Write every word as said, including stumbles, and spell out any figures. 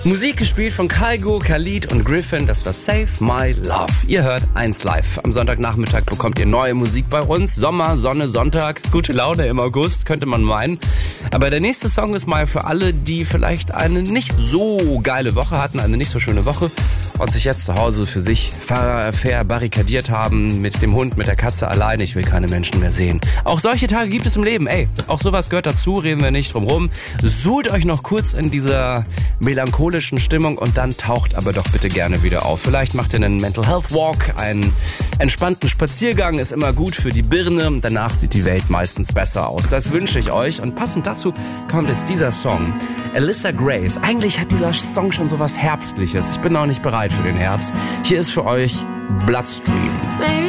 Musik gespielt von Kygo, Khalid und Griffin, das war Save My Love. Ihr hört eins Live. Am Sonntagnachmittag bekommt ihr neue Musik bei uns. Sommer, Sonne, Sonntag, gute Laune im August, könnte man meinen. Aber der nächste Song ist mal für alle, die vielleicht eine nicht so geile Woche hatten, eine nicht so schöne Woche und sich jetzt zu Hause für sich verbarrikadiert haben, mit dem Hund, mit der Katze allein. Ich will keine Menschen mehr sehen. Auch solche Tage gibt es im Leben. Ey, auch sowas gehört dazu, reden wir nicht drum rum. Suhlt euch noch kurz in dieser melancholischen Stimmung und dann taucht aber doch bitte gerne wieder auf. Vielleicht macht ihr einen Mental Health Walk, einen entspannten Spaziergang, ist immer gut für die Birne. Danach sieht die Welt meistens besser aus. Das wünsche ich euch. Und passend dazu kommt jetzt dieser Song. Alyssa Grace. Eigentlich hat dieser Song schon so was Herbstliches. Ich bin noch nicht bereit für den Herbst. Hier ist für euch Bloodstream.